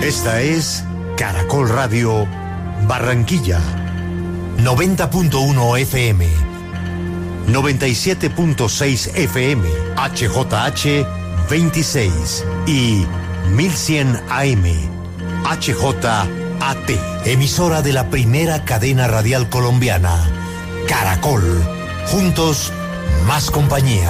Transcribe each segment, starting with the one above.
Esta es Caracol Radio Barranquilla, 90.1 FM, 97.6 FM, HJH 26 y 1100 AM, HJAT, emisora de la primera cadena radial colombiana, Caracol, juntos más compañía.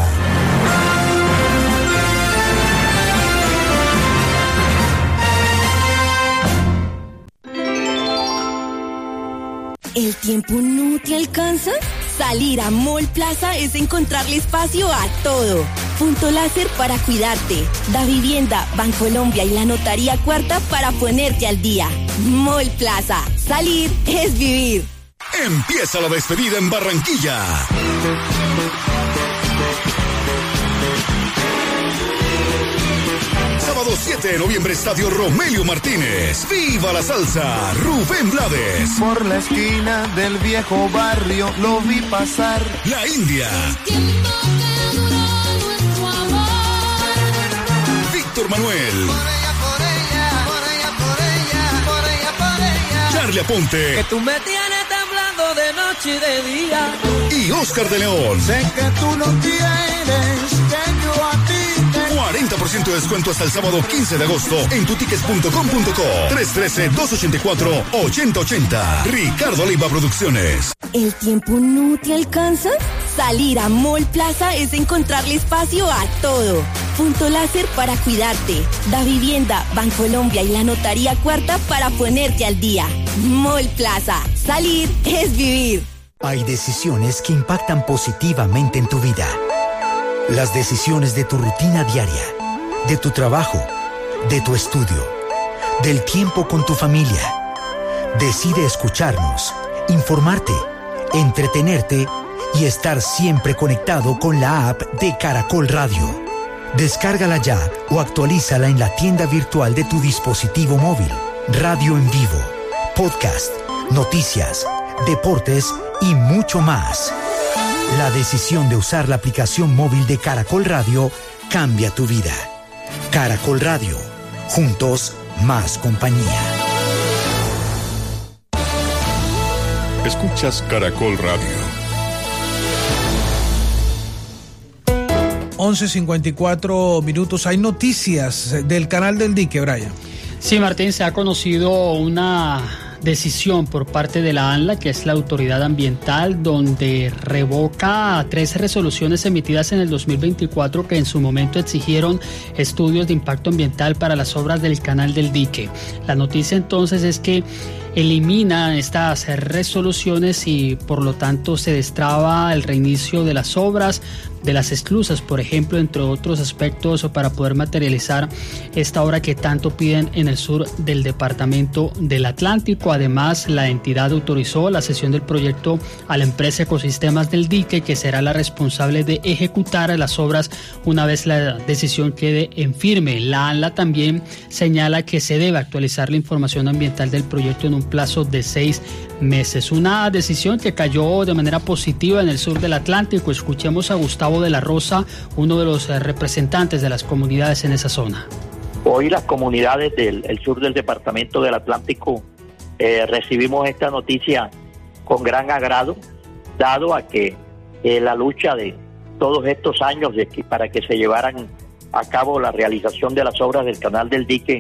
¿El tiempo no te alcanza? Salir a Mall Plaza es encontrarle espacio a todo. Punto láser para cuidarte. Da Vivienda, Bancolombia y la Notaría Cuarta para ponerte al día. Mall Plaza. Salir es vivir. Empieza la despedida en Barranquilla. Sábado 7 de noviembre, Estadio Romelio Martínez. ¡Viva la salsa! Rubén Blades. Por la esquina del viejo barrio lo vi pasar. La India. Víctor Manuel. Por ella. Charly Aponte. Que tú me tienes temblando de noche y de día. Y Oscar de León. Sé que tú no tienes, que yo a ti. 40% de descuento hasta el sábado 15 de agosto en tutickets.com.co. 313-284-8080. Ricardo Leiva Producciones. ¿El tiempo no te alcanza? Salir a Mall Plaza es encontrarle espacio a todo. Punto láser para cuidarte. Da Vivienda, Bancolombia y la Notaría Cuarta para ponerte al día. Mall Plaza. Salir es vivir. Hay decisiones que impactan positivamente en tu vida. Las decisiones de tu rutina diaria, de tu trabajo, de tu estudio, del tiempo con tu familia. Decide escucharnos, informarte, entretenerte y estar siempre conectado con la app de Caracol Radio. Descárgala ya o actualízala en la tienda virtual de tu dispositivo móvil. Radio en vivo, podcast, noticias, deportes y mucho más. La decisión de usar la aplicación móvil de Caracol Radio cambia tu vida. Caracol Radio. Juntos, más compañía. Escuchas Caracol Radio. 11:54. Hay noticias del Canal del Dique, Brian. Sí, Martín, se ha conocido una decisión por parte de la ANLA, que es la autoridad ambiental, donde revoca 13 resoluciones emitidas en el 2024 que en su momento exigieron estudios de impacto ambiental para las obras del Canal del Dique. La noticia entonces es que elimina estas resoluciones y por lo tanto se destraba el reinicio de las obras de las esclusas, por ejemplo, entre otros aspectos, para poder materializar esta obra que tanto piden en el sur del departamento del Atlántico. Además, la entidad autorizó la cesión del proyecto a la empresa Ecosistemas del Dique, que será la responsable de ejecutar las obras una vez la decisión quede en firme. La ANLA también señala que se debe actualizar la información ambiental del proyecto en un plazo de 6 meses. Una decisión que cayó de manera positiva en el sur del Atlántico. Escuchemos a Gustavo de la Rosa, uno de los representantes de las comunidades en esa zona. Hoy las comunidades del sur del departamento del Atlántico recibimos esta noticia con gran agrado, dado a que la lucha de todos estos años para que se llevaran a cabo la realización de las obras del Canal del Dique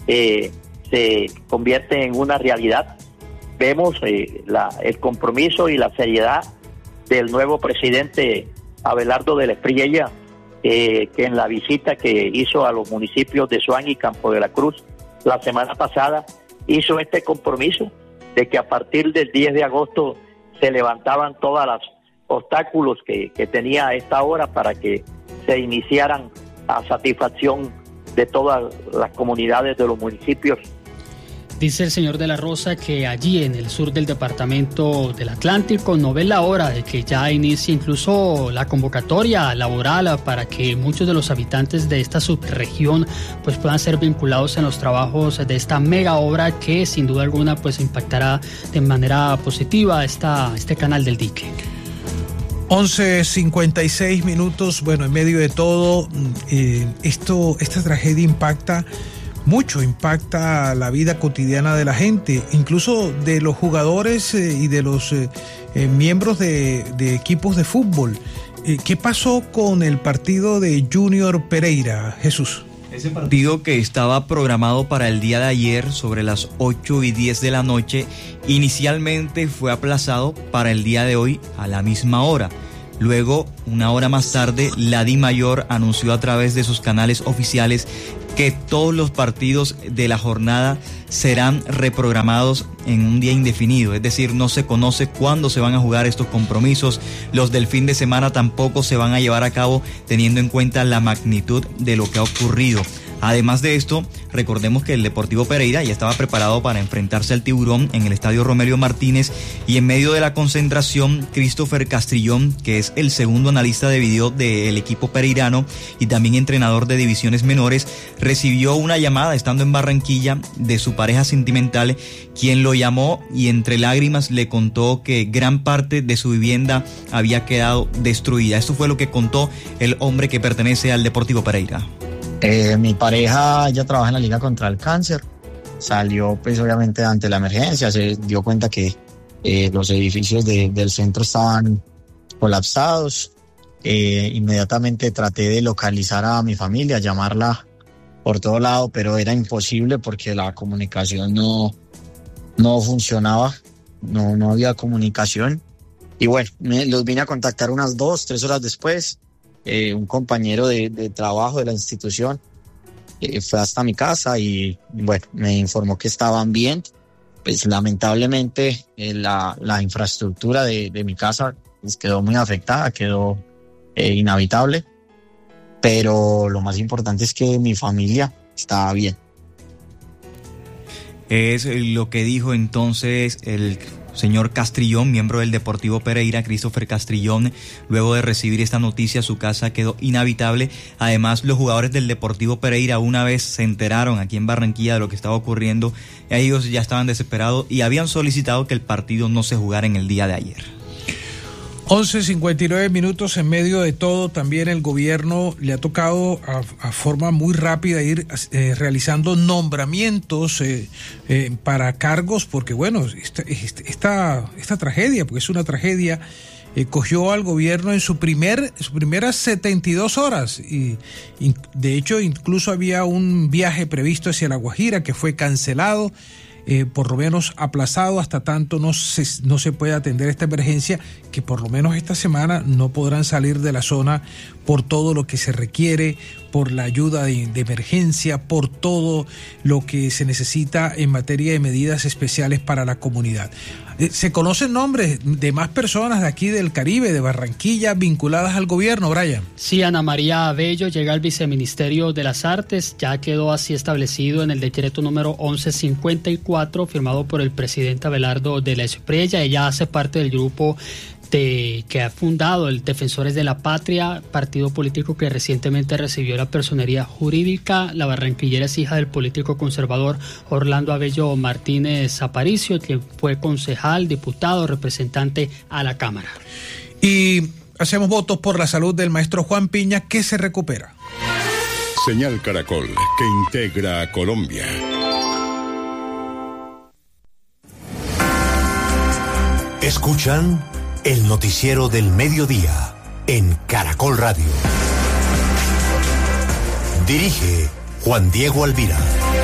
se convierte en una realidad. Vemos el compromiso y la seriedad del nuevo presidente Abelardo de la Espriella, que en la visita que hizo a los municipios de Suán y Campo de la Cruz la semana pasada, hizo este compromiso de que a partir del 10 de agosto se levantaban todos los obstáculos que tenía a esta hora para que se iniciaran a satisfacción de todas las comunidades de los municipios. Dice el señor de la Rosa que allí en el sur del departamento del Atlántico no ve la hora de que ya inicie incluso la convocatoria laboral para que muchos de los habitantes de esta subregión pues puedan ser vinculados en los trabajos de esta mega obra que sin duda alguna pues impactará de manera positiva este Canal del Dique. 11:56. Bueno, en medio de todo esta tragedia impacta mucho, impacta la vida cotidiana de la gente, incluso de los jugadores y de los miembros de equipos de fútbol. ¿Qué pasó con el partido de Junior Pereira, Jesús? Ese partido que estaba programado para el día de ayer sobre las 8:10 de la noche, inicialmente fue aplazado para el día de hoy a la misma hora. Luego, una hora más tarde, la DIMAYOR anunció a través de sus canales oficiales que todos los partidos de la jornada serán reprogramados en un día indefinido, es decir, no se conoce cuándo se van a jugar estos compromisos. Los del fin de semana tampoco se van a llevar a cabo teniendo en cuenta la magnitud de lo que ha ocurrido. Además de esto, recordemos que el Deportivo Pereira ya estaba preparado para enfrentarse al Tiburón en el estadio Romelio Martínez, y en medio de la concentración, Christopher Castrillón, que es el segundo analista de video del equipo pereirano y también entrenador de divisiones menores, recibió una llamada estando en Barranquilla de su pareja sentimental, quien lo llamó y entre lágrimas le contó que gran parte de su vivienda había quedado destruida. Esto fue lo que contó el hombre que pertenece al Deportivo Pereira. Mi pareja, ella trabaja en la Liga contra el Cáncer, salió pues obviamente ante la emergencia, se dio cuenta que los edificios del centro estaban colapsados. Inmediatamente traté de localizar a mi familia, llamarla por todo lado, pero era imposible porque la comunicación no funcionaba, no había comunicación. Y bueno, los vine a contactar unas 2-3 horas después. Un compañero de trabajo de la institución fue hasta mi casa y bueno, me informó que estaban bien. Pues lamentablemente la infraestructura de mi casa pues, quedó muy afectada, quedó inhabitable, pero lo más importante es que mi familia estaba bien. Es lo que dijo entonces el señor Castrillón, miembro del Deportivo Pereira, Christopher Castrillón. Luego de recibir esta noticia, su casa quedó inhabitable. Además, los jugadores del Deportivo Pereira, una vez se enteraron aquí en Barranquilla de lo que estaba ocurriendo, ellos ya estaban desesperados y habían solicitado que el partido no se jugara en el día de ayer. 11:59 minutos. En medio de todo, también el gobierno le ha tocado a forma muy rápida ir realizando nombramientos para cargos, porque bueno, esta tragedia, porque es una tragedia, cogió al gobierno en sus primeras 72 horas y de hecho incluso había un viaje previsto hacia La Guajira que fue cancelado, por lo menos aplazado hasta tanto no se puede atender esta emergencia, que por lo menos esta semana no podrán salir de la zona por todo lo que se requiere, por la ayuda de emergencia, por todo lo que se necesita en materia de medidas especiales para la comunidad. ¿Se conocen nombres de más personas de aquí del Caribe, de Barranquilla, vinculadas al gobierno, Brian? Sí, Ana María Abello llega al Viceministerio de las Artes, ya quedó así establecido en el decreto número 1154, firmado por el presidente Abelardo de la Espriella. Ella hace parte del grupo que ha fundado el Defensores de la Patria, partido político que recientemente recibió la personería jurídica. La barranquillera es hija del político conservador Orlando Abello Martínez Aparicio, quien fue concejal, diputado, representante a la Cámara. Y hacemos votos por la salud del maestro Juan Piña, que se recupera. Señal Caracol, que integra a Colombia. Escuchan el noticiero del mediodía en Caracol Radio. Dirige Juan Diego Alvira.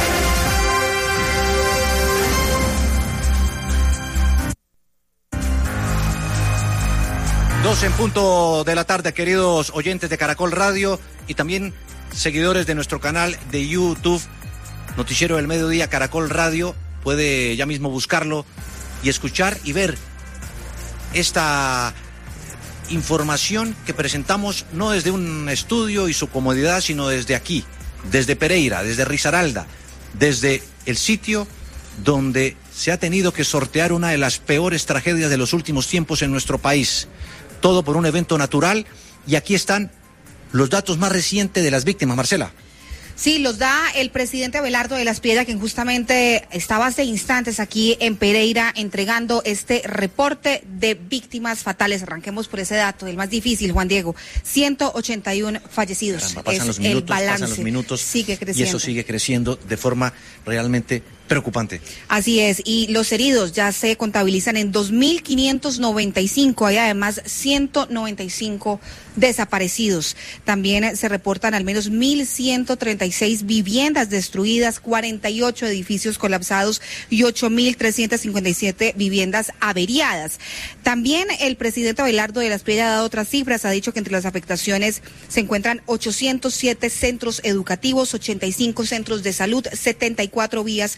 Dos en punto de la tarde, queridos oyentes de Caracol Radio y también seguidores de nuestro canal de YouTube, Noticiero del Mediodía Caracol Radio. Puede ya mismo buscarlo y escuchar y ver esta información que presentamos no desde un estudio y su comodidad, sino desde aquí, desde Pereira, desde Risaralda, desde el sitio donde se ha tenido que sortear una de las peores tragedias de los últimos tiempos en nuestro país. Todo por un evento natural, y aquí están los datos más recientes de las víctimas, Marcela. Sí, los da el presidente Abelardo de las Piedras, quien justamente estaba hace instantes aquí en Pereira entregando este reporte de víctimas fatales. Arranquemos por ese dato, el más difícil, Juan Diego. 181 fallecidos. Caramba, pasan es los minutos, el balance. pasan los minutos, sigue creciendo. y eso sigue creciendo de forma realmente preocupante. Así es, y los heridos ya se contabilizan en 2.595, hay además 195 desaparecidos. También se reportan al menos 1.136 viviendas destruidas, 48 edificios colapsados y 8.357 viviendas averiadas. También el presidente Abelardo de las Piedras ha dado otras cifras, ha dicho que entre las afectaciones se encuentran 807 centros educativos, 85 centros de salud, 74 vías,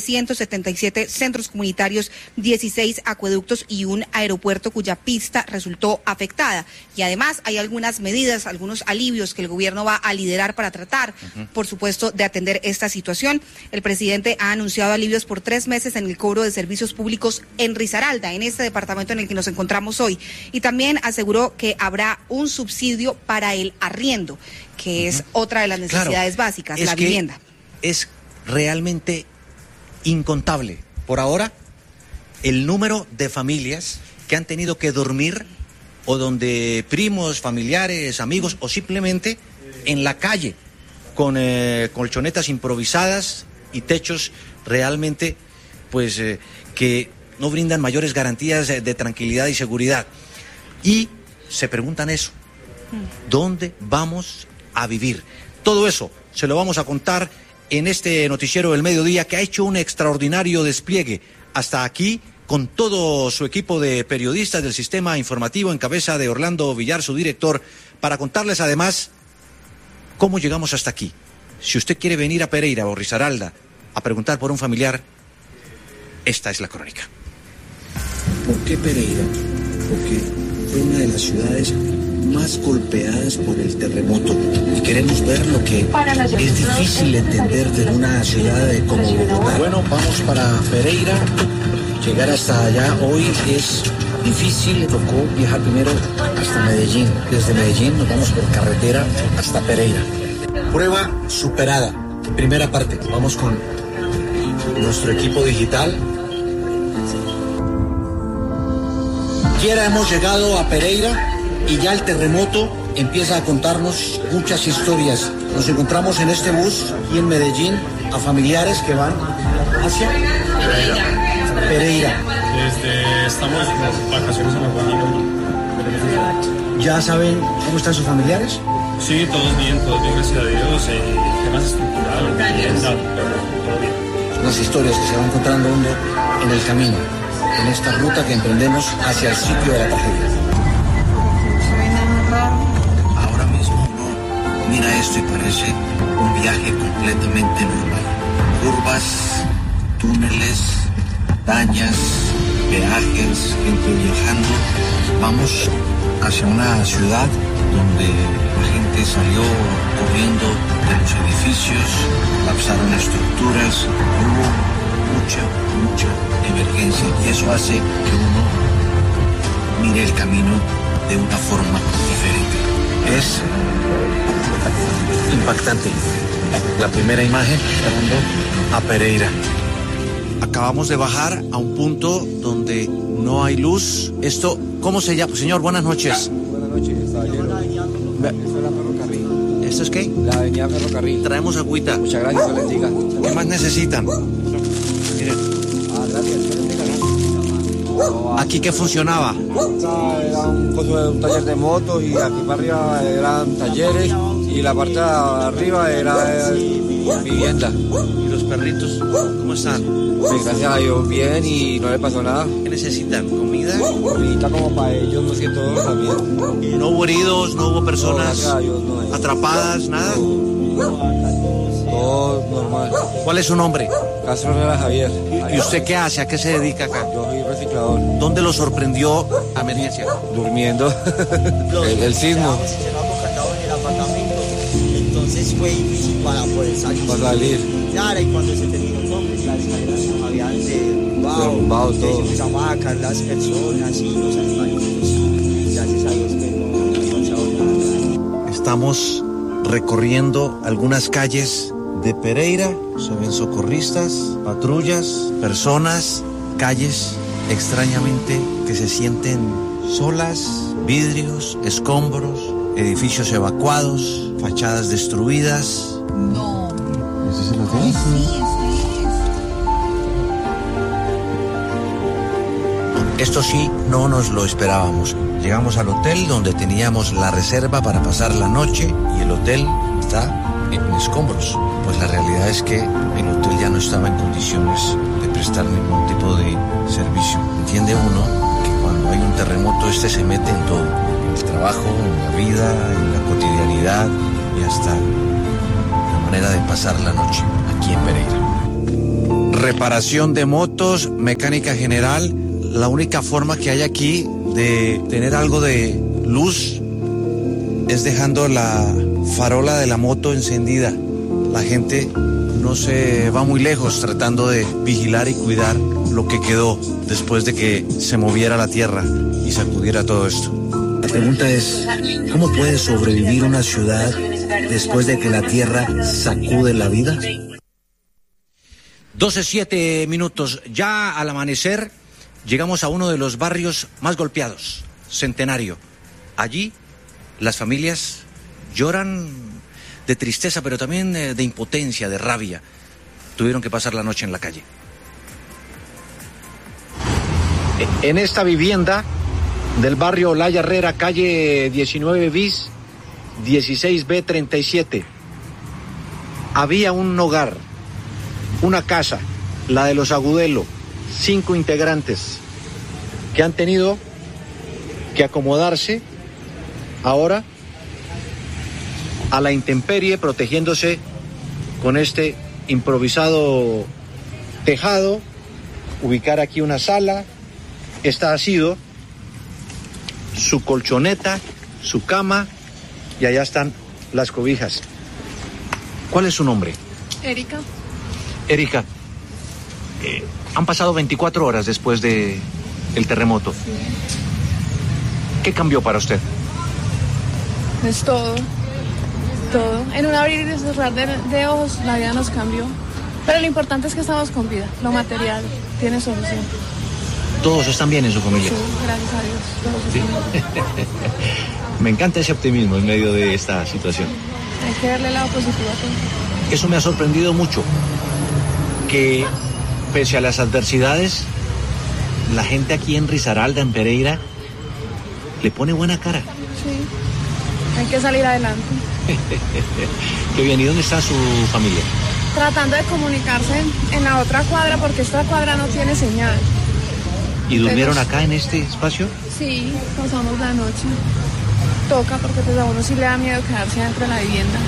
377 centros comunitarios, 16 acueductos y un aeropuerto cuya pista resultó afectada. Y además hay algunas medidas, algunos alivios que el gobierno va a liderar para tratar, por supuesto, de atender esta situación. El presidente ha anunciado alivios por 3 meses en el cobro de servicios públicos en Risaralda, en este departamento en el que nos encontramos hoy. Y también aseguró que habrá un subsidio para el arriendo, que es otra de las necesidades básicas, la vivienda. Es realmente incontable por ahora el número de familias que han tenido que dormir o donde primos, familiares, amigos o simplemente en la calle con colchonetas improvisadas y techos realmente pues que no brindan mayores garantías de tranquilidad y seguridad. Y se preguntan eso, ¿dónde vamos a vivir? Todo eso se lo vamos a contar en este noticiero del mediodía, que ha hecho un extraordinario despliegue hasta aquí con todo su equipo de periodistas del sistema informativo en cabeza de Orlando Villar, su director, para contarles además cómo llegamos hasta aquí. Si usted quiere venir a Pereira o Risaralda a preguntar por un familiar, esta es la crónica. ¿Por qué Pereira? Porque fue una de las ciudades más golpeadas por el terremoto y queremos ver lo que es difícil entender de una ciudad como Bogotá. Bueno, vamos para Pereira. Llegar hasta allá hoy es difícil, tocó viajar primero hasta Medellín. Desde Medellín nos vamos por carretera hasta Pereira. Prueba superada. Primera parte, vamos con nuestro equipo digital. Ya hemos llegado a Pereira y ya el terremoto empieza a contarnos muchas historias. Nos encontramos en este bus aquí en Medellín a familiares que van hacia Pereira. Estamos en vacaciones en La Guajira. ¿Ya saben cómo están sus familiares? Sí, todos bien, gracias a Dios. Temas estructurales, vivienda, todo bien. Las historias que se van encontrando uno en el camino, en esta ruta que emprendemos hacia el sitio de la tragedia. Ahora mismo uno mira esto y parece un viaje completamente normal. Curvas, túneles, montañas, peajes, gente viajando. Vamos hacia una ciudad donde la gente salió corriendo de los edificios, colapsaron estructuras, hubo mucha emergencia y eso hace que uno mire el camino de una forma diferente. Es impactante. La primera imagen llegando a Pereira. Acabamos de bajar a un punto donde no hay luz. Esto, ¿cómo se llama? Señor, buenas noches. Buenas noches, estaba lleno. Esto es la Ferrocarril. ¿Esto es qué? La avenida Ferrocarril. Traemos agüita. Muchas gracias, que les diga. ¿Qué más necesitan? Miren. Gracias, que les diga. ¿Aquí qué funcionaba? Era un taller de motos y aquí para arriba eran talleres y la parte de arriba era vivienda. ¿Y los perritos cómo están? Sí, gracias a Dios bien y no le pasó nada. ¿Qué necesitan? ¿Comida? Comida como para ellos, no sé, todos también. ¿No hubo heridos? ¿No hubo personas atrapadas? ¿Nada? Todo normal. ¿Cuál es su nombre? Castro Herrera Javier. ¿Y usted qué hace? ¿A qué se dedica acá? Yo soy reciclador. ¿Dónde lo sorprendió la emergencia? Durmiendo. el sismo. Entonces fue difícil para poder salir. Para salir. Claro, y cuando se terminó todo, pues las escaleras nos habían derrumbado todo. Se empezamos a sacar las personas y los animalitos. Gracias a Dios que no pasó nada. Estamos recorriendo algunas calles de Pereira. Se ven socorristas, patrullas, personas, calles extrañamente que se sienten solas, vidrios, escombros, edificios evacuados, fachadas destruidas. No. ¿Ese es el hotel? Sí. Esto sí, no nos lo esperábamos. Llegamos al hotel donde teníamos la reserva para pasar la noche y el hotel está en escombros. Pues la realidad es que el hotel ya no estaba en condiciones de prestar ningún tipo de servicio. Entiende uno que cuando hay un terremoto se mete en todo. En el trabajo, en la vida, en la cotidianidad y hasta la manera de pasar la noche aquí en Pereira. Reparación de motos, mecánica general. La única forma que hay aquí de tener algo de luz es dejando la farola de la moto encendida. La gente no se va muy lejos tratando de vigilar y cuidar lo que quedó después de que se moviera la tierra y sacudiera todo esto. La pregunta es, ¿cómo puede sobrevivir una ciudad después de que la tierra sacude la vida? 12:07. Ya al amanecer llegamos a uno de los barrios más golpeados, Centenario. Allí las familias lloran de tristeza, pero también de impotencia, de rabia. Tuvieron que pasar la noche en la calle. En esta vivienda del barrio Olaya Herrera, calle 19 bis, 16B37, había un hogar, una casa, la de los Agudelo, 5 integrantes que han tenido que acomodarse ahora a la intemperie, protegiéndose con este improvisado tejado, ubicar aquí una sala. Esta ha sido su colchoneta, su cama, y allá están las cobijas. ¿Cuál es su nombre? Erika. Erika, han pasado 24 horas después del terremoto. Sí. ¿Qué cambió para usted? Es todo. En un abrir y cerrar de ojos la vida nos cambió. Pero lo importante es que estamos con vida. Lo material tiene solución. ¿Todos están bien en su familia? Sí, gracias a Dios. Todos están bien. Me encanta ese optimismo en medio de esta situación. Hay que darle el lado positivo a todo. Eso me ha sorprendido mucho, que pese a las adversidades, la gente aquí en Risaralda, en Pereira, le pone buena cara. Sí, hay que salir adelante. Qué bien. ¿Y dónde está su familia? Tratando de comunicarse en la otra cuadra, porque esta cuadra no tiene señal. ¿Y durmieron acá en este espacio? Sí, pasamos la noche. Toca, porque pues a uno sí le da miedo quedarse dentro de la vivienda.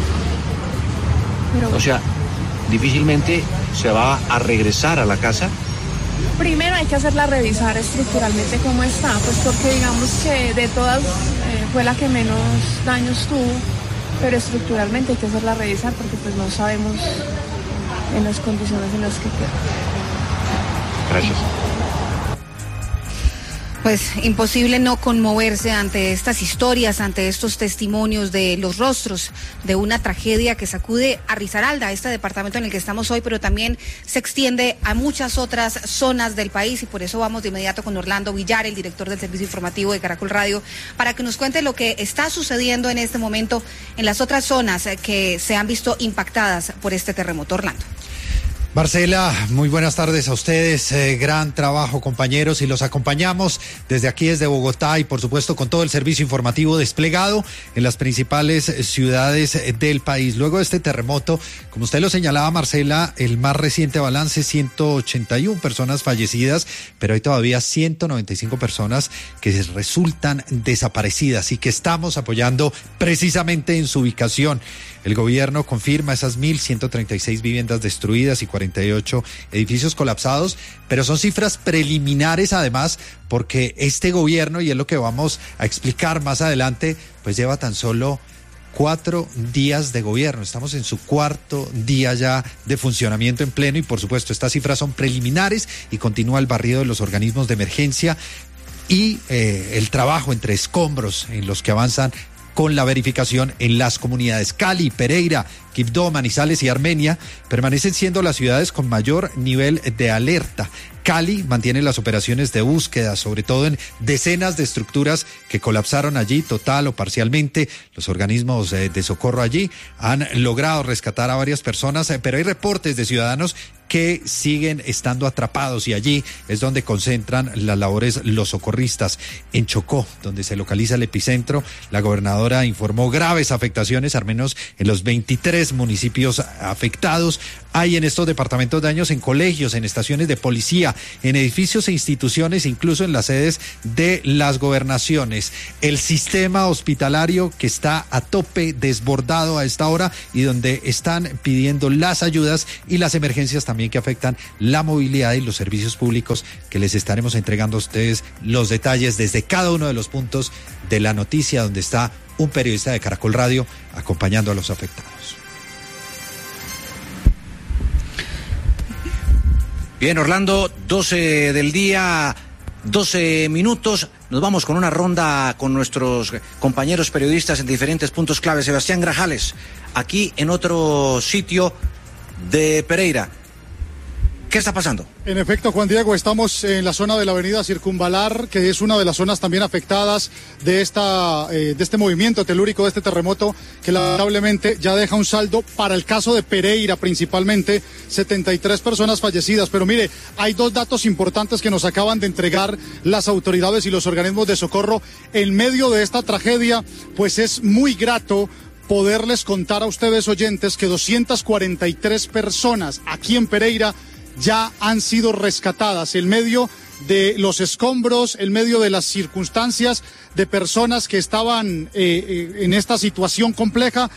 Pero, o sea, difícilmente se va a regresar a la casa. Primero hay que hacerla revisar estructuralmente cómo está, pues porque digamos que de todas fue la que menos daños tuvo, pero estructuralmente hay que hacerla revisar porque pues no sabemos en las condiciones en las que queda. Gracias. Pues imposible no conmoverse ante estas historias, ante estos testimonios de los rostros de una tragedia que sacude a Risaralda, este departamento en el que estamos hoy, pero también se extiende a muchas otras zonas del país, y por eso vamos de inmediato con Orlando Villar, el director del servicio informativo de Caracol Radio, para que nos cuente lo que está sucediendo en este momento en las otras zonas que se han visto impactadas por este terremoto. Orlando. Marcela, muy buenas tardes a ustedes, gran trabajo compañeros, y los acompañamos desde aquí, desde Bogotá, y por supuesto con todo el servicio informativo desplegado en las principales ciudades del país. Luego de este terremoto, como usted lo señalaba, Marcela, el más reciente balance, 181 personas fallecidas, pero hay todavía 195 personas que resultan desaparecidas y que estamos apoyando precisamente en su ubicación. El gobierno confirma esas 1.136 viviendas destruidas y 48 edificios colapsados, pero son cifras preliminares además, porque este gobierno, y es lo que vamos a explicar más adelante, pues lleva tan solo 4 días de gobierno. Estamos en su 4º día ya de funcionamiento en pleno, y por supuesto estas cifras son preliminares y continúa el barrido de los organismos de emergencia y el trabajo entre escombros en los que avanzan con la verificación en las comunidades. Cali, Pereira, Quibdó, Manizales y Armenia permanecen siendo las ciudades con mayor nivel de alerta. Cali mantiene las operaciones de búsqueda, sobre todo en decenas de estructuras que colapsaron allí total o parcialmente. Los organismos de socorro allí han logrado rescatar a varias personas, pero hay reportes de ciudadanos que siguen estando atrapados y allí es donde concentran las labores los socorristas. En Chocó, donde se localiza el epicentro, la gobernadora informó graves afectaciones, al menos en los 23 municipios afectados. Hay en estos departamentos daños en colegios, en estaciones de policía, en edificios e instituciones, incluso en las sedes de las gobernaciones. El sistema hospitalario que está a tope, desbordado a esta hora y donde están pidiendo las ayudas y las emergencias también que afectan la movilidad y los servicios públicos, que les estaremos entregando a ustedes los detalles desde cada uno de los puntos de la noticia, donde está un periodista de Caracol Radio acompañando a los afectados. Bien, Orlando, 12 del día, 12 minutos. Nos vamos con una ronda con nuestros compañeros periodistas en diferentes puntos clave. Sebastián Grajales, aquí en otro sitio de Pereira. ¿Qué está pasando? En efecto, Juan Diego, estamos en la zona de la avenida Circunvalar, que es una de las zonas también afectadas de este movimiento telúrico, de este terremoto, que lamentablemente ya deja un saldo para el caso de Pereira principalmente, 73 personas fallecidas. Pero mire, hay dos datos importantes que nos acaban de entregar las autoridades y los organismos de socorro en medio de esta tragedia, pues es muy grato poderles contar a ustedes, oyentes, que 243 personas aquí en Pereira ya han sido rescatadas en medio de los escombros, en medio de las circunstancias de personas que estaban en esta situación compleja.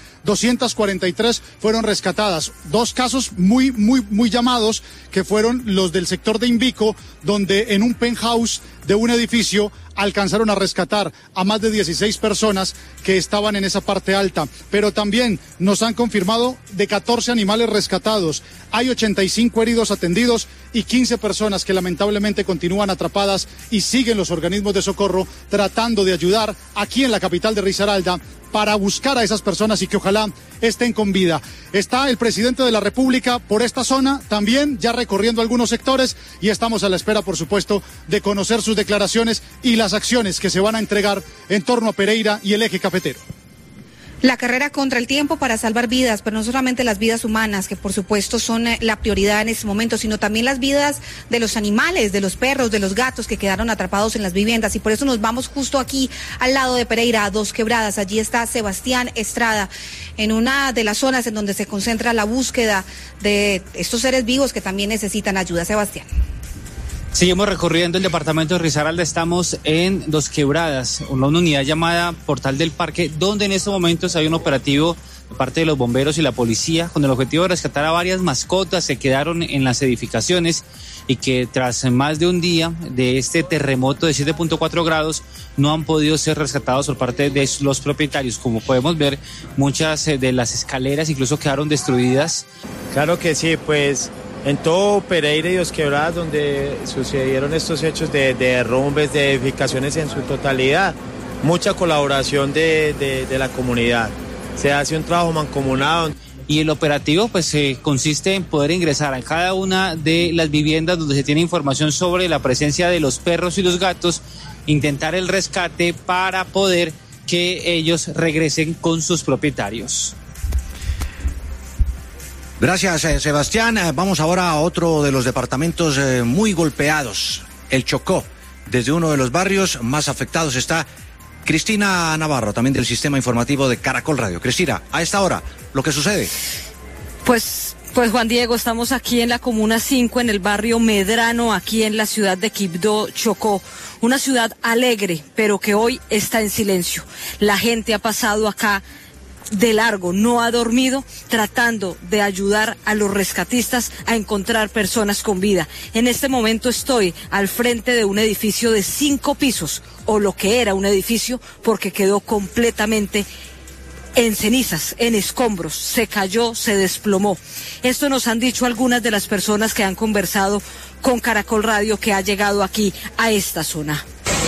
243 fueron rescatadas. Dos casos muy llamados, que fueron los del sector de Invico, donde en un penthouse de un edificio alcanzaron a rescatar a más de 16 personas que estaban en esa parte alta. Pero también nos han confirmado de 14 animales rescatados. Hay 85 heridos atendidos y 15 personas que lamentablemente continúan atrapadas, y siguen los organismos de socorro tratando de ayudar aquí en la capital de Risaralda para buscar a esas personas y que ojalá estén con vida. Está el presidente de la República por esta zona también, ya recorriendo algunos sectores, y estamos a la espera, por supuesto, de conocer sus declaraciones y las acciones que se van a entregar en torno a Pereira y el eje cafetero. La carrera contra el tiempo para salvar vidas, pero no solamente las vidas humanas, que por supuesto son la prioridad en este momento, sino también las vidas de los animales, de los perros, de los gatos que quedaron atrapados en las viviendas. Y por eso nos vamos justo aquí al lado de Pereira, a Dos Quebradas. Allí está Sebastián Estrada, en una de las zonas en donde se concentra la búsqueda de estos seres vivos que también necesitan ayuda. Sebastián. Seguimos recorriendo el departamento de Risaralda, estamos en Dos Quebradas, una unidad llamada Portal del Parque, donde en estos momentos hay un operativo de parte de los bomberos y la policía con el objetivo de rescatar a varias mascotas que quedaron en las edificaciones y que tras más de un día de este terremoto de 7.4 grados no han podido ser rescatados por parte de los propietarios. Como podemos ver, muchas de las escaleras incluso quedaron destruidas. Claro que sí, pues en todo Pereira y Dos Quebradas, donde sucedieron estos hechos de derrumbes, de edificaciones en su totalidad, mucha colaboración de la comunidad. Se hace un trabajo mancomunado. Y el operativo pues consiste en poder ingresar a cada una de las viviendas donde se tiene información sobre la presencia de los perros y los gatos, intentar el rescate para poder que ellos regresen con sus propietarios. Gracias, Sebastián. Vamos ahora a otro de los departamentos muy golpeados, el Chocó. Desde uno de los barrios más afectados está Cristina Navarro, también del sistema informativo de Caracol Radio. Cristina, a esta hora, lo que sucede. Pues Juan Diego, estamos aquí en la Comuna 5, en el barrio Medrano, aquí en la ciudad de Quibdó, Chocó. Una ciudad alegre, pero que hoy está en silencio. La gente ha pasado acá de largo, no ha dormido, tratando de ayudar a los rescatistas a encontrar personas con vida. En este momento estoy al frente de un edificio de 5 pisos, o lo que era un edificio, porque quedó completamente en cenizas, en escombros, se cayó, se desplomó. Esto nos han dicho algunas de las personas que han conversado con Caracol Radio, que ha llegado aquí a esta zona.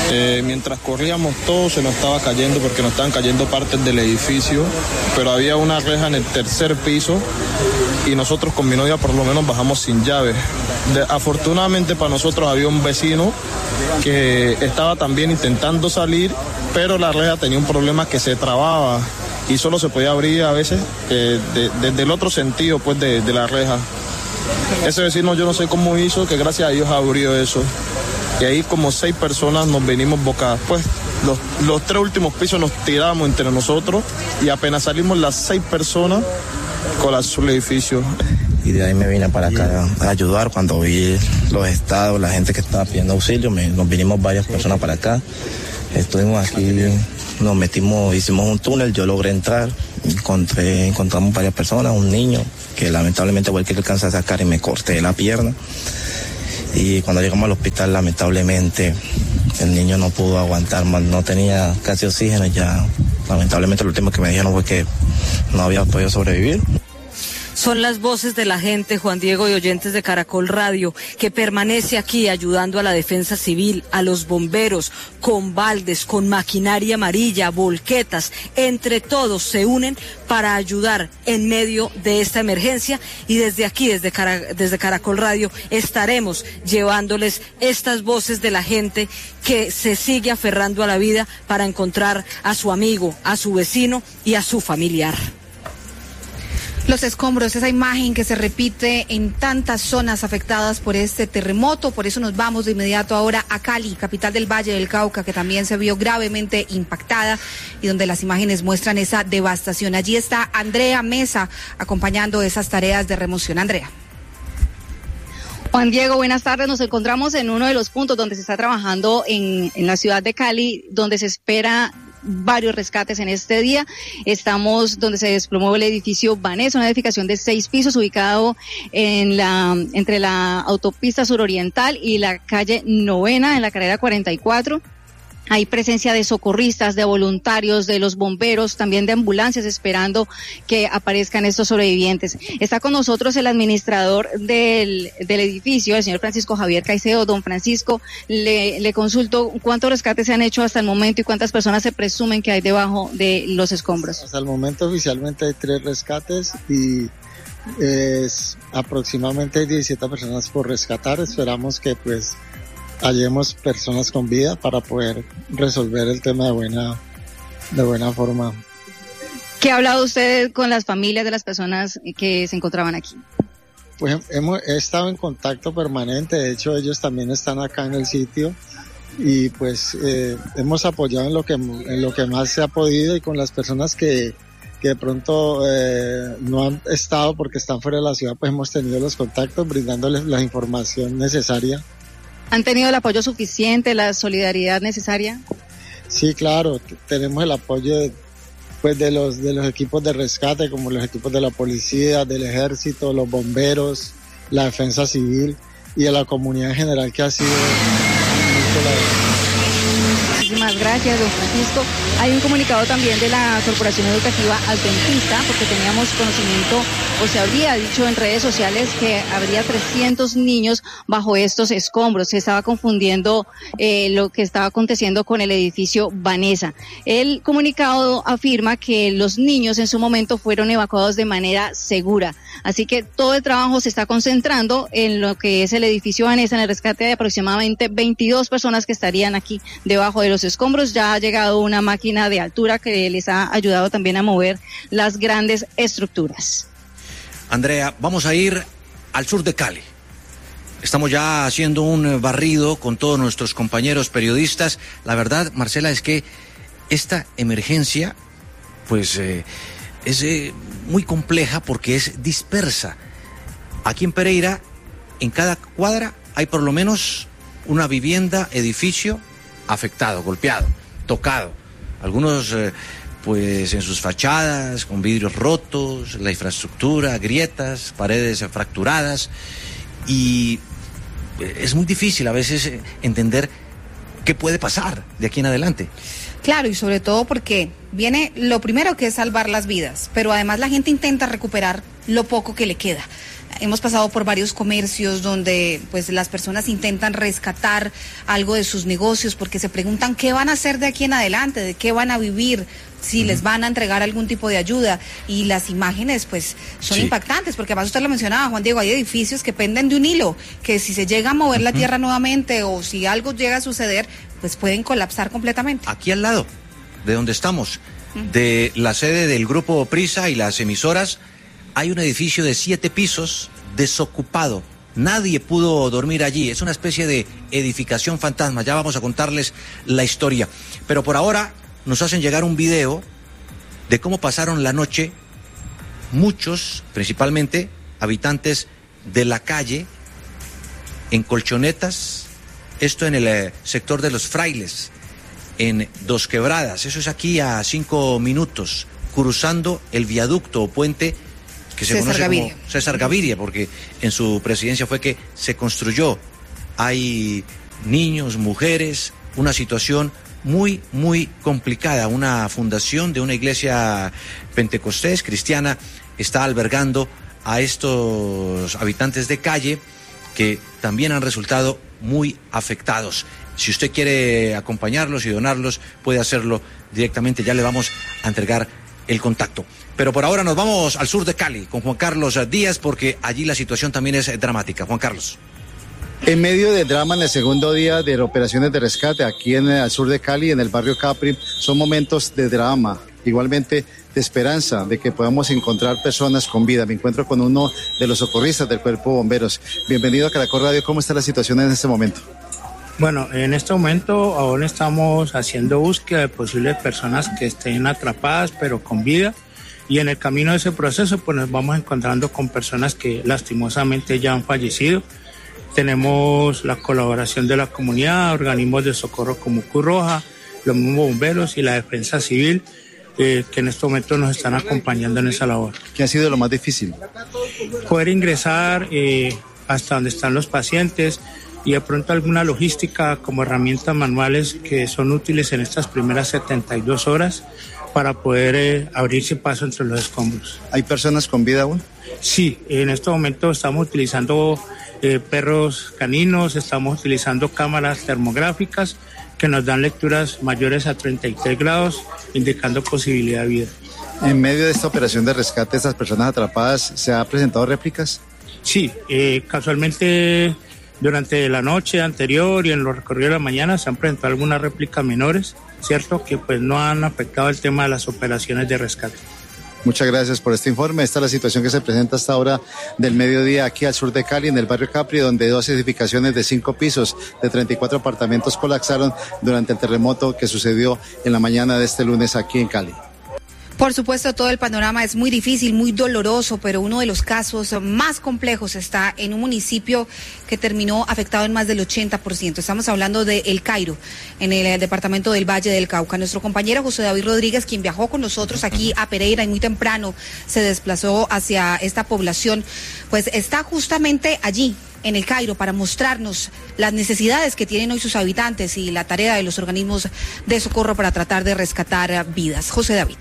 Mientras corríamos todo se nos estaba cayendo porque nos estaban cayendo partes del edificio, pero había una reja en el tercer piso y nosotros con mi novia por lo menos bajamos sin llave. Afortunadamente para nosotros había un vecino que estaba también intentando salir, pero la reja tenía un problema que se trababa y solo se podía abrir a veces desde el otro sentido pues de la reja. Ese vecino yo no sé cómo hizo, que gracias a Dios abrió eso. Y ahí como 6 personas nos venimos bocadas. Pues los 3 últimos pisos nos tiramos entre nosotros y apenas salimos las 6 personas, colapsó el edificio. Y de ahí me vine para acá a ayudar. Cuando vi los estados, la gente que estaba pidiendo auxilio, nos vinimos varias personas para acá. Estuvimos aquí, nos metimos, hicimos un túnel, yo logré entrar, encontramos varias personas, un niño que lamentablemente fue el que alcancé a sacar y me corté la pierna. Y cuando llegamos al hospital, lamentablemente, el niño no pudo aguantar más, no tenía casi oxígeno y ya, lamentablemente, lo último que me dijeron fue que no había podido sobrevivir. Son las voces de la gente, Juan Diego, y oyentes de Caracol Radio, que permanece aquí ayudando a la defensa civil, a los bomberos, con baldes, con maquinaria amarilla, volquetas. Entre todos se unen para ayudar en medio de esta emergencia, y desde aquí, desde Caracol Radio, estaremos llevándoles estas voces de la gente que se sigue aferrando a la vida para encontrar a su amigo, a su vecino y a su familiar. Los escombros, esa imagen que se repite en tantas zonas afectadas por este terremoto. Por eso nos vamos de inmediato ahora a Cali, capital del Valle del Cauca, que también se vio gravemente impactada y donde las imágenes muestran esa devastación. Allí está Andrea Mesa acompañando esas tareas de remoción. Andrea. Juan Diego, buenas tardes. Nos encontramos en uno de los puntos donde se está trabajando en la ciudad de Cali, donde se espera varios rescates en este día. Estamos donde se desplomó el edificio Vanessa, una edificación de 6 pisos ubicado entre la autopista suroriental y la calle Novena en la carrera 44. Hay presencia de socorristas, de voluntarios, de los bomberos, también de ambulancias esperando que aparezcan estos sobrevivientes. Está con nosotros el administrador del edificio, el señor Francisco Javier Caicedo. Don Francisco, le consulto cuántos rescates se han hecho hasta el momento y cuántas personas se presumen que hay debajo de los escombros. Hasta el momento oficialmente hay 3 rescates y aproximadamente 17 personas por rescatar. Esperamos que hallemos personas con vida para poder resolver el tema de buena forma. ¿Qué ha hablado usted con las familias de las personas que se encontraban aquí? Pues he estado en contacto permanente, de hecho ellos también están acá en el sitio y hemos apoyado en lo que más se ha podido, y con las personas que de pronto no han estado porque están fuera de la ciudad, pues hemos tenido los contactos brindándoles la información necesaria. ¿Han tenido el apoyo suficiente, la solidaridad necesaria? Sí, claro, tenemos el apoyo de los equipos de rescate, como los equipos de la policía, del ejército, los bomberos, la defensa civil y de la comunidad en general, que ha sido muy colaborativa. Muchísimas gracias, don Francisco. Hay un comunicado también de la Corporación Educativa Adventista, porque teníamos conocimiento, o se habría dicho en redes sociales, que habría 300 niños bajo estos escombros. Se estaba confundiendo lo que estaba aconteciendo con el edificio Vanessa. El comunicado afirma que los niños en su momento fueron evacuados de manera segura. Así que todo el trabajo se está concentrando en lo que es el edificio Vanessa, en el rescate de aproximadamente 22 personas que estarían aquí debajo de los escombros. Ya ha llegado una máquina de altura que les ha ayudado también a mover las grandes estructuras. Andrea, vamos a ir al sur de Cali. Estamos ya haciendo un barrido con todos nuestros compañeros periodistas. La verdad, Marcela, es que esta emergencia es muy compleja porque es dispersa. Aquí en Pereira, en cada cuadra hay por lo menos una vivienda, edificio afectado, golpeado, tocado. Algunos en sus fachadas con vidrios rotos, la infraestructura, grietas, paredes fracturadas, y es muy difícil a veces entender qué puede pasar de aquí en adelante. Claro, y sobre todo porque viene lo primero, que es salvar las vidas, pero además la gente intenta recuperar lo poco que le queda. hemos pasado por varios comercios donde pues las personas intentan rescatar algo de sus negocios porque se preguntan qué van a hacer de aquí en adelante, de qué van a vivir, si les van a entregar algún tipo de ayuda, y las imágenes pues son impactantes, porque además usted lo mencionaba, Juan Diego, hay edificios que penden de un hilo, que si se llega a mover la tierra nuevamente o si algo llega a suceder, pues pueden colapsar completamente. Aquí al lado de donde estamos, de la sede del Grupo Prisa y las emisoras, hay un edificio de 7 pisos desocupado. Nadie pudo dormir allí, es una especie de edificación fantasma, ya vamos a contarles la historia. Pero por ahora nos hacen llegar un video de cómo pasaron la noche muchos, principalmente habitantes de la calle, en colchonetas, esto en el sector de Los Frailes, en Dos Quebradas, eso es aquí a 5 minutos, cruzando el viaducto o puente que se conoce como César Gaviria, porque en su presidencia fue que se construyó. Hay niños, mujeres, una situación muy, muy complicada. Una fundación de una iglesia pentecostés cristiana está albergando a estos habitantes de calle que también han resultado muy afectados. Si usted quiere acompañarlos y donarlos, puede hacerlo directamente, ya le vamos a entregar el contacto. Pero por ahora nos vamos al sur de Cali con Juan Carlos Díaz, porque allí la situación también es dramática. Juan Carlos. En medio del drama en el segundo día de operaciones de rescate aquí en el sur de Cali, en el barrio Capri, son momentos de drama, igualmente de esperanza, de que podamos encontrar personas con vida. Me encuentro con uno de los socorristas del Cuerpo de Bomberos. Bienvenido a Caracol Radio. ¿Cómo está la situación en este momento? Bueno, en este momento aún estamos haciendo búsqueda de posibles personas que estén atrapadas pero con vida, y en el camino de ese proceso pues nos vamos encontrando con personas que lastimosamente ya han fallecido. Tenemos la colaboración de la comunidad, organismos de socorro como Cruz Roja, los mismos bomberos y la defensa civil, que en este momento nos están acompañando en esa labor. ¿Qué ha sido lo más difícil? Poder ingresar hasta donde están los pacientes, y de pronto alguna logística como herramientas manuales que son útiles en estas primeras 72 horas para poder abrirse paso entre los escombros. ¿Hay personas con vida aún? Sí, en este momento estamos utilizando perros caninos, estamos utilizando cámaras termográficas que nos dan lecturas mayores a 33 grados, indicando posibilidad de vida. En medio de esta operación de rescate de estas personas atrapadas, ¿se han presentado réplicas? Sí, casualmente durante la noche anterior y en los recorridos de la mañana se han presentado algunas réplicas menores, cierto, que pues no han afectado el tema de las operaciones de rescate. Muchas gracias por este informe. Esta es la situación que se presenta hasta ahora del mediodía aquí al sur de Cali, en el barrio Capri, donde 2 edificaciones de 5 pisos de 34 apartamentos colapsaron durante el terremoto que sucedió en la mañana de este lunes aquí en Cali. Por supuesto, todo el panorama es muy difícil, muy doloroso, pero uno de los casos más complejos está en un municipio que terminó afectado en más del 80%. Estamos hablando de El Cairo, en el departamento del Valle del Cauca. Nuestro compañero José David Rodríguez, quien viajó con nosotros aquí a Pereira y muy temprano se desplazó hacia esta población, pues está justamente allí, en El Cairo, para mostrarnos las necesidades que tienen hoy sus habitantes y la tarea de los organismos de socorro para tratar de rescatar vidas. José David.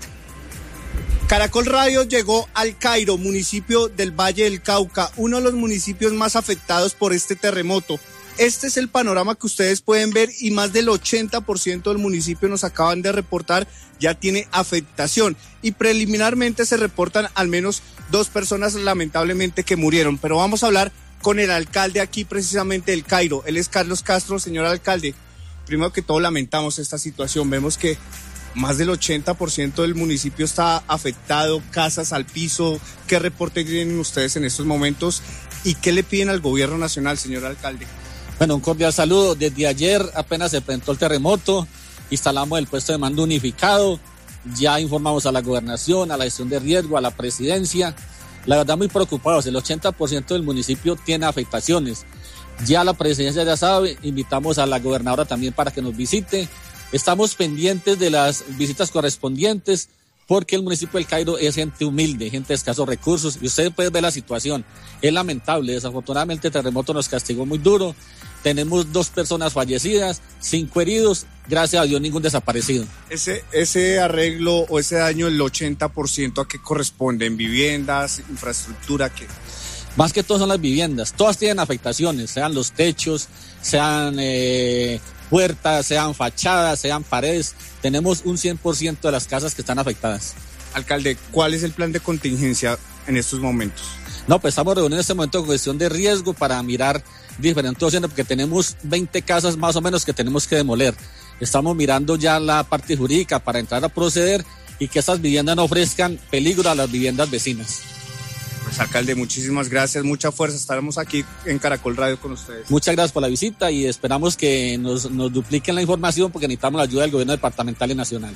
Caracol Radio llegó al Cairo, municipio del Valle del Cauca, uno de los municipios más afectados por este terremoto. Este es el panorama que ustedes pueden ver, y más del 80% del municipio, nos acaban de reportar, ya tiene afectación. Y preliminarmente se reportan al menos 2 personas lamentablemente que murieron. Pero vamos a hablar con el alcalde aquí precisamente del Cairo. Él es Carlos Castro. Señor alcalde, primero que todo lamentamos esta situación. Vemos que más del 80% del municipio está afectado, casas al piso. ¿Qué reporte tienen ustedes en estos momentos y qué le piden al gobierno nacional, señor alcalde? Bueno, un cordial saludo. Desde ayer apenas se presentó el terremoto, instalamos el puesto de mando unificado, ya informamos a la gobernación, a la gestión de riesgo, a la presidencia. La verdad, muy preocupados. El 80% del municipio tiene afectaciones. Ya la presidencia ya sabe, invitamos a la gobernadora también para que nos visite. Estamos pendientes de las visitas correspondientes, porque el municipio del Cairo es gente humilde, gente de escasos recursos, y usted puede ver la situación. Es lamentable. Desafortunadamente el terremoto nos castigó muy duro. Tenemos 2 personas fallecidas, 5 heridos, gracias a Dios ningún desaparecido. Ese arreglo o ese daño, el 80%, ¿a qué corresponde? ¿En viviendas, infraestructura, qué? Más que todo son las viviendas, todas tienen afectaciones, sean los techos, sean puertas, sean fachadas, sean paredes. Tenemos un 100% de las casas que están afectadas. Alcalde, ¿cuál es el plan de contingencia en estos momentos? No, pues estamos reunidos en este momento con cuestión de riesgo para mirar diferentes opciones, porque tenemos 20 casas más o menos que tenemos que demoler. Estamos mirando ya la parte jurídica para entrar a proceder y que estas viviendas no ofrezcan peligro a las viviendas vecinas. Pues alcalde, muchísimas gracias, mucha fuerza, estaremos aquí en Caracol Radio con ustedes. Muchas gracias por la visita y esperamos que nos dupliquen la información porque necesitamos la ayuda del gobierno departamental y nacional.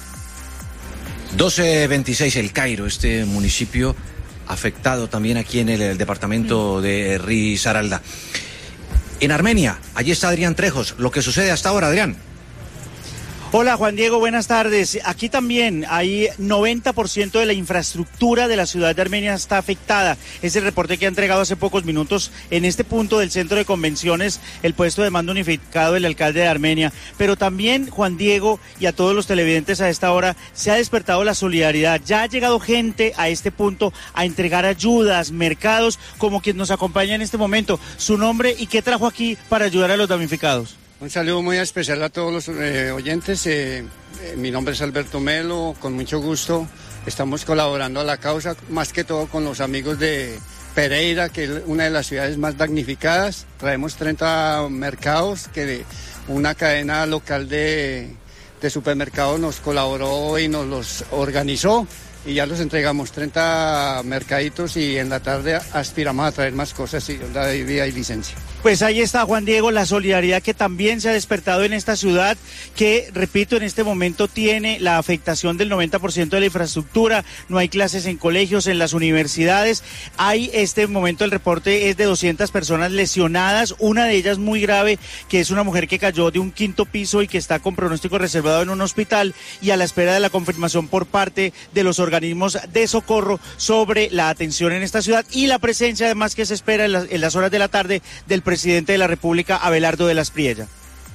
1226 El Cairo, este municipio afectado también aquí en el departamento de Risaralda. En Armenia, allí está Adrián Trejos, lo que sucede hasta ahora, Adrián. Hola Juan Diego, buenas tardes. Aquí también hay 90% de la infraestructura de la ciudad de Armenia está afectada. Es el reporte que ha entregado hace pocos minutos en este punto del centro de convenciones el puesto de mando unificado del alcalde de Armenia. Pero también, Juan Diego, y a todos los televidentes a esta hora, se ha despertado la solidaridad. Ya ha llegado gente a este punto a entregar ayudas, mercados, como quien nos acompaña en este momento. Su nombre y qué trajo aquí para ayudar a los damnificados. Un saludo muy especial a todos los oyentes. Mi nombre es Alberto Melo, con mucho gusto. Estamos colaborando a la causa, más que todo con los amigos de Pereira, que es una de las ciudades más damnificadas. Traemos 30 mercados que una cadena local de supermercados nos colaboró y nos los organizó. Y ya los entregamos 30 mercaditos y en la tarde aspiramos a traer más cosas si Dios da vida y licencia. Pues ahí está, Juan Diego, la solidaridad que también se ha despertado en esta ciudad, que, repito, en este momento tiene la afectación del 90% de la infraestructura, no hay clases en colegios, en las universidades. Hay este momento, el reporte es de 200 personas lesionadas, una de ellas muy grave, que es una mujer que cayó de un 5º piso y que está con pronóstico reservado en un hospital y a la espera de la confirmación por parte de los organismos de socorro sobre la atención en esta ciudad y la presencia además que se espera en las horas de la tarde del presidente de la República, Abelardo de la Espriella.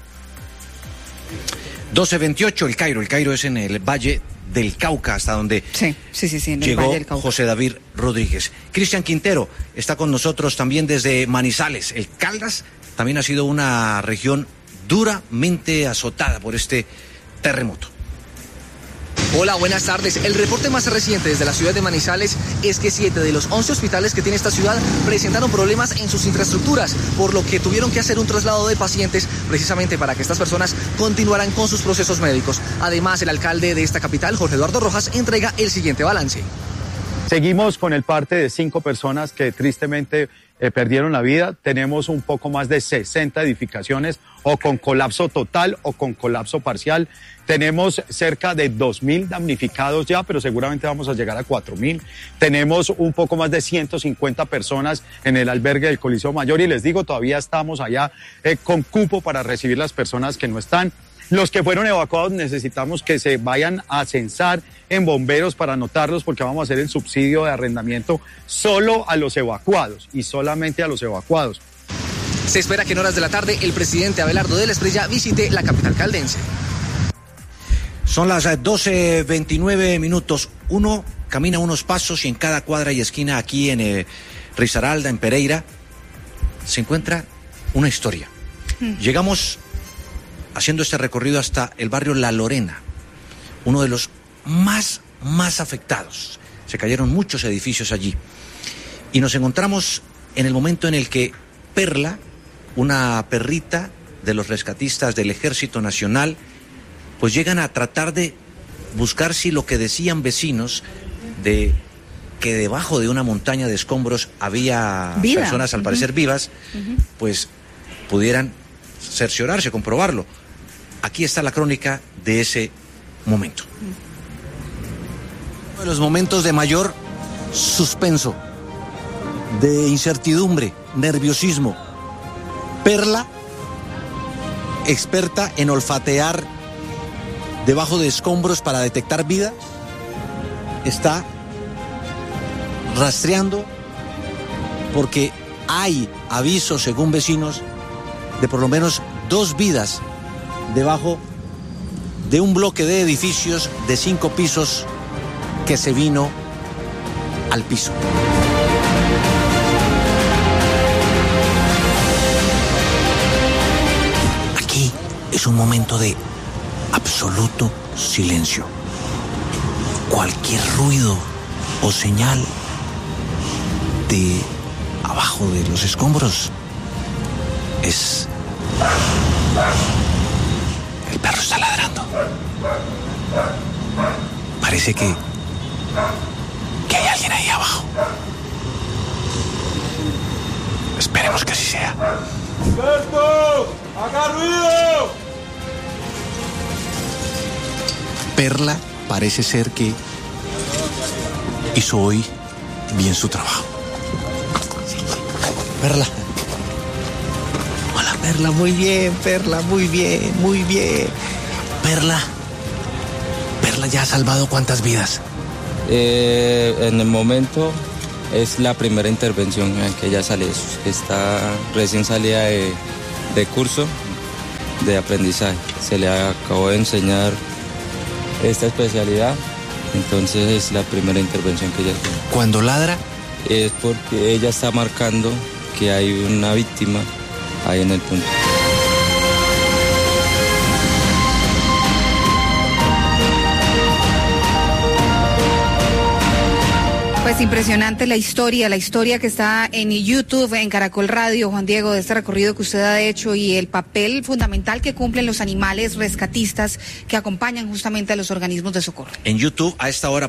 1228 El Cairo. El Cairo es en el Valle del Cauca, hasta donde sí, en el llegó Valle del Cauca. José David Rodríguez. Cristian Quintero está con nosotros también desde Manizales. El Caldas también ha sido una región duramente azotada por este terremoto. Hola, buenas tardes. El reporte más reciente desde la ciudad de Manizales es que 7 de los 11 hospitales que tiene esta ciudad presentaron problemas en sus infraestructuras, por lo que tuvieron que hacer un traslado de pacientes precisamente para que estas personas continuaran con sus procesos médicos. Además, el alcalde de esta capital, Jorge Eduardo Rojas, entrega el siguiente balance. Seguimos con el parte de 5 personas que tristemente perdieron la vida. Tenemos un poco más de 60 edificaciones o con colapso total o con colapso parcial. Tenemos cerca de 2.000 damnificados ya, pero seguramente vamos a llegar a 4.000. Tenemos un poco más de 150 personas en el albergue del Coliseo Mayor y les digo, todavía estamos allá con cupo para recibir las personas que no están. Los que fueron evacuados necesitamos que se vayan a censar en bomberos para anotarlos porque vamos a hacer el subsidio de arrendamiento solo a los evacuados y solamente a los evacuados. Se espera que en horas de la tarde el presidente Abelardo de la Espriella visite la capital caldense. Son las 12:29. Uno camina unos pasos y en cada cuadra y esquina aquí en Risaralda, en Pereira, se encuentra una historia. Llegamos haciendo este recorrido hasta el barrio La Lorena, uno de los más afectados. Se cayeron muchos edificios allí. Y nos encontramos en el momento en el que Perla, una perrita de los rescatistas del Ejército Nacional, pues llegan a tratar de buscar si lo que decían vecinos de que debajo de una montaña de escombros había personas al parecer vivas, pues pudieran cerciorarse, comprobarlo. Aquí está la crónica de ese momento. Uno de los momentos de mayor suspenso, de incertidumbre, nerviosismo. Perla, experta en olfatear debajo de escombros para detectar vida, está rastreando porque hay avisos, según vecinos, de por lo menos 2 vidas debajo de un bloque de edificios de 5 pisos que se vino al piso. es un momento de absoluto silencio. Cualquier ruido o señal de abajo de los escombros es... El perro está ladrando. Parece que hay alguien ahí abajo. Esperemos que así sea. ¡Alberto! ¡Haga ruido! Perla parece ser que hizo hoy bien su trabajo. Perla. Hola, Perla, muy bien, Perla, muy bien, muy bien. Perla ya ha salvado ¿cuántas vidas? En el momento es la primera intervención en que ella sale. Está recién salida de curso de aprendizaje. Se le acabó de enseñar esta especialidad, entonces es la primera intervención que ella tiene. ¿Cuando ladra? Es porque ella está marcando que hay una víctima ahí en el punto. Pues impresionante la historia que está en YouTube, en Caracol Radio, Juan Diego, de este recorrido que usted ha hecho y el papel fundamental que cumplen los animales rescatistas que acompañan justamente a los organismos de socorro. En YouTube, a esta hora